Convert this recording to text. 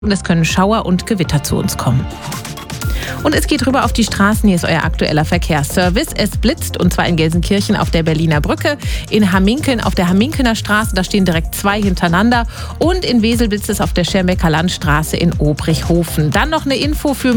Und es können Schauer und Gewitter zu uns kommen. Und es geht rüber auf die Straßen. Hier ist euer aktueller Verkehrsservice. Es blitzt, und zwar in Gelsenkirchen auf der Berliner Brücke, in Hamminkeln auf der Hamminkelner Straße, da stehen direkt 2 hintereinander, und in Wesel blitzt es auf der Schermbecker Landstraße in Obrichhofen. Dann noch eine Info für